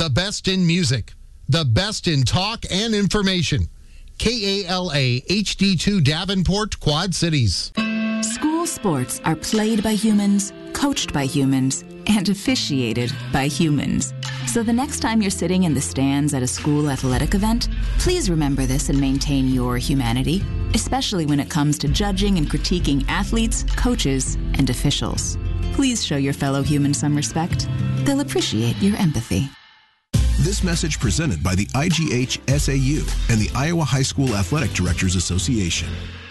The best in music, the best in talk and information. KALA HD2 Davenport, Quad Cities. School sports are played by humans, coached by humans, and officiated by humans. So the next time you're sitting in the stands at a school athletic event, please remember this and maintain your humanity, especially when it comes to judging and critiquing athletes, coaches, and officials. Please show your fellow humans some respect. They'll appreciate your empathy. This message presented by the IGH SAU and the Iowa High School Athletic Directors Association.